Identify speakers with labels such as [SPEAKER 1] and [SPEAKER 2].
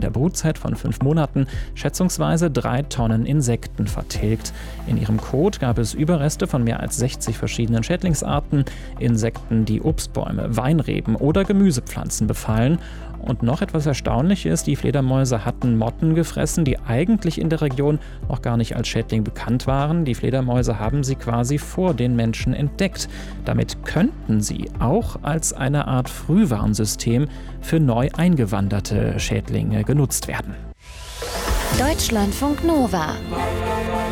[SPEAKER 1] der Brutzeit von 5 Monaten schätzungsweise 3 Tonnen Insekten vertilgt. In ihrem Kot gab es Überreste von mehr als 60 verschiedenen Schädlingsarten, Insekten, die Obstbäume, Weinreben oder Gemüsepflanzen befallen. Und noch etwas Erstaunliches, die Fledermäuse hatten Motten gefressen, die eigentlich in der Region noch gar nicht als Schädling bekannt waren. Die Fledermäuse haben sie quasi vor den Menschen entdeckt. Damit könnten sie auch als eine Art Frühwarnsystem für neu eingewanderte Schädlinge genutzt werden.
[SPEAKER 2] Deutschlandfunk Nova